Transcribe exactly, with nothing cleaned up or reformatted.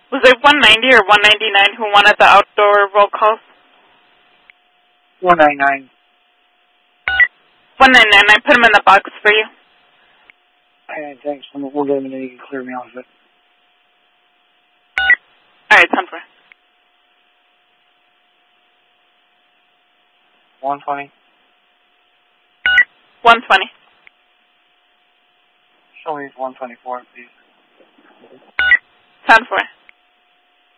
Was it one ninety or one ninety-nine who wanted the outdoor roll calls? one ninety-nine. one ninety-nine. I put them in the box for you. Okay, thanks. We'll get them and then you can clear me off of it. All right, ten four. one twenty. one twenty. Show me one twenty-four, please. ten four.